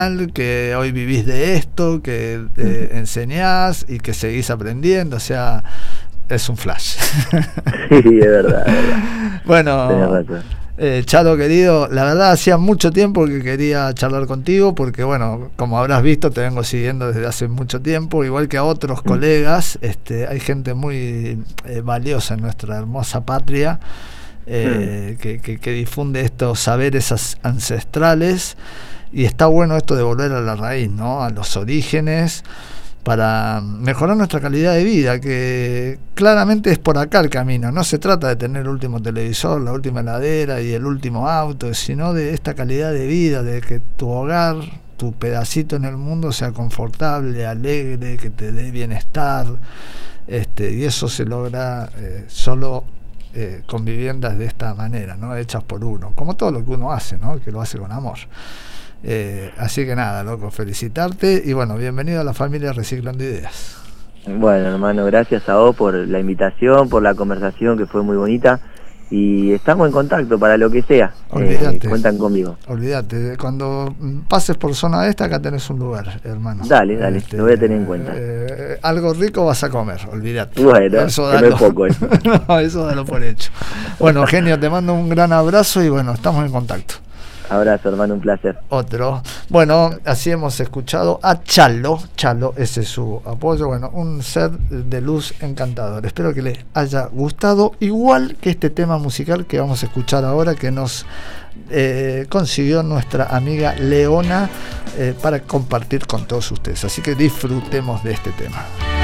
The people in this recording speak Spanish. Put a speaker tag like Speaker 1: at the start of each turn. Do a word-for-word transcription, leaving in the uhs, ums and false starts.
Speaker 1: que hoy vivís de esto, que eh, enseñás y que seguís aprendiendo, o sea, es un flash.
Speaker 2: Sí, es verdad, es verdad.
Speaker 1: Bueno, eh, Chalo querido, la verdad hacía mucho tiempo que quería charlar contigo porque, bueno, como habrás visto, te vengo siguiendo desde hace mucho tiempo, igual que a otros mm. colegas. Este, hay gente muy eh, valiosa en nuestra hermosa patria, eh, mm. que, que, que difunde estos saberes ancestrales. Y está bueno esto de volver a la raíz, ¿no? A los orígenes, para mejorar nuestra calidad de vida, que claramente es por acá el camino. No se trata de tener el último televisor, la última heladera y el último auto, sino de esta calidad de vida, de que tu hogar, tu pedacito en el mundo sea confortable, alegre, que te dé bienestar, este, y eso se logra eh, solo eh, con viviendas de esta manera, ¿no? Hechas por uno, como todo lo que uno hace, ¿no? Que lo hace con amor. Eh, así que nada, loco, felicitarte y bueno, bienvenido a la familia Reciclando Ideas.
Speaker 2: Bueno, hermano, gracias a vos por la invitación, por la conversación que fue muy bonita y estamos en contacto para lo que sea.
Speaker 1: Olvídate,
Speaker 2: eh, cuentan conmigo.
Speaker 1: Olvídate, cuando pases por zona esta, acá tenés un lugar, hermano.
Speaker 2: Dale, dale, este, lo voy a tener en cuenta.
Speaker 1: Eh, algo rico vas a comer, olvídate.
Speaker 2: Bueno, eso dalo, no es poco eso.
Speaker 1: No, eso dalo por hecho. Bueno, genio, te mando un gran abrazo y bueno, estamos en contacto.
Speaker 2: Abrazo, hermano, un placer.
Speaker 1: Otro. Bueno, así hemos escuchado a Chalo. Chalo, ese es su apoyo. Bueno, un ser de luz encantador. Espero que les haya gustado, igual que este tema musical que vamos a escuchar ahora, que nos eh, consiguió nuestra amiga Leona eh, para compartir con todos ustedes. Así que disfrutemos de este tema.